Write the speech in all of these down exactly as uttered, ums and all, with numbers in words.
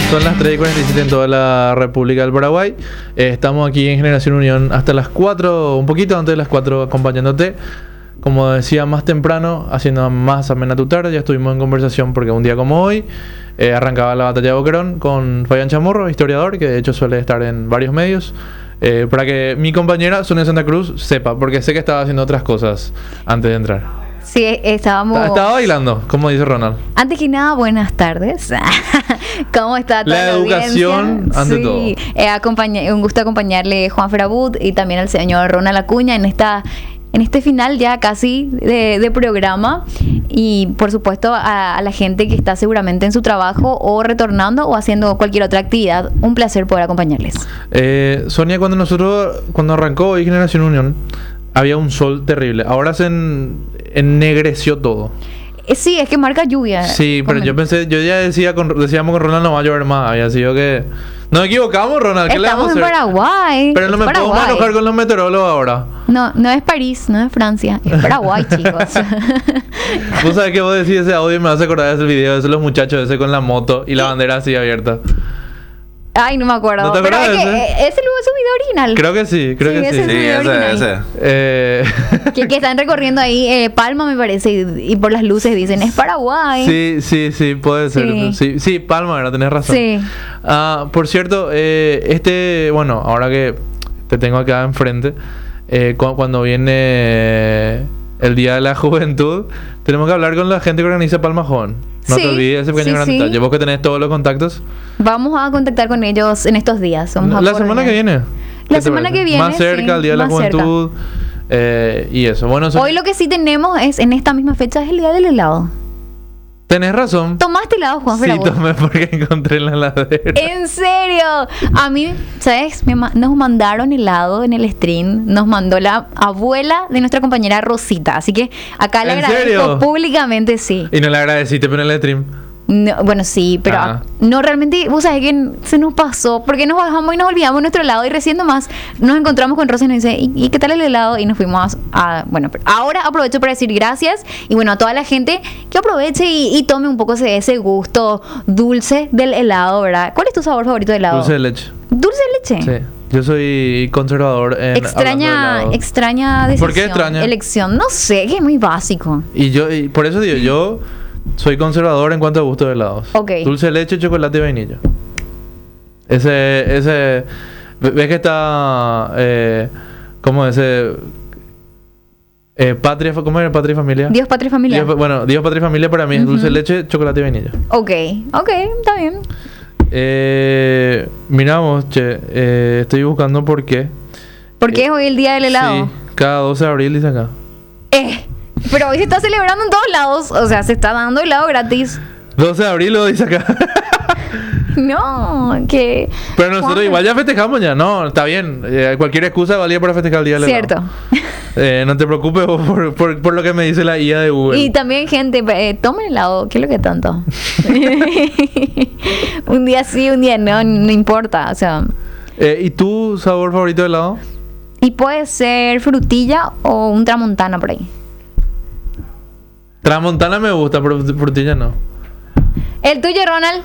Son las tres y cuarenta y siete en toda la República del Paraguay. Eh, estamos aquí en Generación Unión hasta las cuatro, un poquito antes de las cuatro, acompañándote. Como decía, más temprano, haciendo más amena tu tarde. Ya estuvimos en conversación porque un día como hoy eh, arrancaba la batalla de Boquerón con Fabián Chamorro, historiador, que de hecho suele estar en varios medios. Eh, para que mi compañera Sonia Santa Cruz sepa, porque sé que estaba haciendo otras cosas antes de entrar. Sí, estábamos... Estaba bailando, como dice Ronald. Antes que nada, buenas tardes. ¿Cómo está toda la, la educación audiencia? ante sí. todo. Eh, acompaña, un gusto acompañarle Juan Ferabut y también al señor Ronald Acuña en esta... En este final ya casi de, de programa y por supuesto a, a la gente que está seguramente en su trabajo o retornando o haciendo cualquier otra actividad, un placer poder acompañarles. Eh, Sonia, cuando nosotros, cuando arrancó hoy Generación Unión, había un sol terrible. Ahora se en, ennegreció todo. Eh, sí, es que marca lluvia. Sí, pero Comen. yo pensé, yo ya decía, con, decíamos con Ronald no va a llover más. Había sido que... Nos equivocamos, Ronald. ¿Qué Estamos le vamos a hacer? en Paraguay. Pero no es me Paraguay. puedo enojar con los meteorólogos ahora. No, no es París, no es Francia, es Paraguay, chicos. Vos sabés que vos decís ese audio y me vas a acordar de ese video de esos los muchachos ese con la moto y la bandera así abierta. Ay, no me acuerdo. ¿No te Pero acuerdas es que de ese? eh, ese luego es su video original. Creo que sí, creo Sí, que ese sí. es Sí, video ese, original. ese. Eh... Que, que están recorriendo ahí eh, Palma, me parece, y, y por las luces dicen, es Paraguay. Sí, sí, sí, puede ser. Sí. Sí, sí, Palma, ¿verdad? Tenés razón. Sí. Ah, por cierto, eh, este, bueno, ahora que te tengo acá enfrente, eh, cu- cuando viene el Día de la Juventud, tenemos que hablar con la gente que organiza Palma Joven. No Sí, te olvides ese pequeño sí, gran sí. detalle. Vos que tenés todos los contactos. Vamos a contactar con ellos en estos días. Vamos a La semana coordinar. que viene. La ¿Qué te semana parece? que viene, Más cerca, sí, el Día de la más cerca. Juventud. Eh, y eso. Bueno, so- Hoy lo que sí tenemos es, en esta misma fecha, es el día del helado. tenés razón. ¿Tomaste helado, Juan Sí, Ferabut? tomé porque encontré en la heladera. ¿En serio? A mí, ¿sabes? Me ma- nos mandaron helado en el stream. Nos mandó la abuela de nuestra compañera Rosita. Así que acá le ¿En agradezco serio? públicamente, sí. Y no le agradeciste, pero en el stream. No, bueno, sí, pero Ah. no realmente, vos sabés que n- se nos pasó, porque nos bajamos y nos olvidamos nuestro helado y recién nomás nos encontramos con Rosa y nos dice, ¿y, y qué tal el helado? Y nos fuimos a, bueno, pero ahora aprovecho para decir gracias y bueno, a toda la gente que aproveche y, y tome un poco ese, ese gusto dulce del helado, ¿verdad? ¿Cuál es tu sabor favorito de helado? Dulce de leche. ¿Dulce de leche? Sí. Yo soy conservador en Extraña, hablando de helado. extraña decisión. ¿Por qué extraña? Elección, no sé, que es muy básico. Y yo, y por eso digo, yo soy conservador en cuanto a gusto de helados. Ok. Dulce de leche, chocolate y vainilla. Ese, ese, ve- ves que está, eh, ¿cómo ese? Eh, patria, ¿cómo era? Patria y familia. Dios, patria y familia. Dios- bueno, Dios, patria y familia para mí es Ujú. dulce de leche, chocolate y vainilla. Ok, ok, está bien. Eh, miramos, che, eh, estoy buscando por qué. ¿Por qué es hoy el día del helado? Sí, cada doce de abril dice acá. Eh, pero hoy se está celebrando en todos lados. O sea, se está dando helado gratis. doce de abril lo dice acá. No, que... Pero nosotros Juan- igual ya festejamos ya, no, está bien. Eh, cualquier excusa valía para festejar el día del helado. Cierto. Eh, no te preocupes vos por, por, por lo que me dice la I A de Google. Y también, gente, eh, tomen helado. ¿Qué es lo que tanto? Un día sí, un día no, no importa. O sea, Eh, ¿y tu sabor favorito de helado? y puede ser frutilla o un tramontana por ahí. Tramontana me gusta, pero frutilla no. ¿El tuyo, Ronald?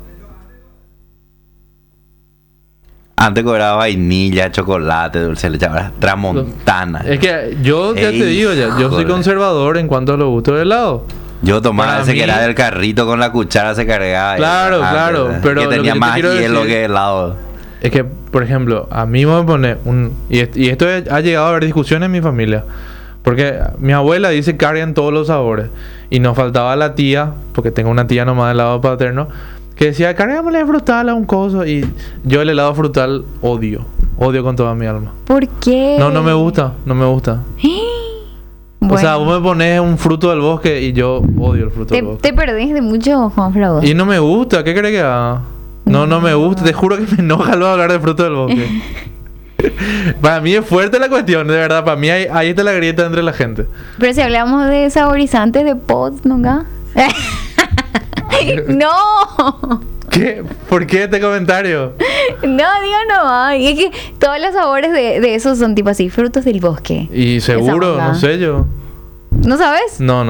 Antes cobraba vainilla, chocolate, dulce de leche, ahora tramontana. Es que yo ya Ey, te digo ya, yo soy joder. conservador en cuanto a los gustos de helado. Yo tomaba Para ese mí- que era del carrito con la cuchara, se cargaba. Claro, Ah, claro, ¿verdad? pero que lo que tenía yo te más quiero hielo decir- que helado. Es que, por ejemplo, a mí me pone un... Y, est- y esto ha llegado a haber discusiones en mi familia. Porque mi abuela dice cargan todos los sabores. Y nos faltaba la tía, porque tengo una tía nomás del lado paterno, que decía, cargámosle frutal a un coso. Y yo el helado frutal odio. Odio con toda mi alma. ¿Por qué? No, no me gusta, no me gusta. Bueno, O sea, vos me pones un fruto del bosque y yo odio el fruto te, del bosque. te perdés de mucho, Juan Ferabut. Y no me gusta, ¿qué crees que haga? No, no me gusta, te juro que me enoja luego hablar de fruto del bosque. Para mí es fuerte la cuestión, de verdad. Para mí ahí, ahí está la grieta entre la gente. Pero si hablamos de saborizantes de pods, ¿nunca? ¡No! ¿Qué? ¿Por qué este comentario? No, digo no. Ay, es que todos los sabores de, de esos son tipo así, frutos del bosque. Y seguro, onda. no sé yo. ¿No sabes? No, no.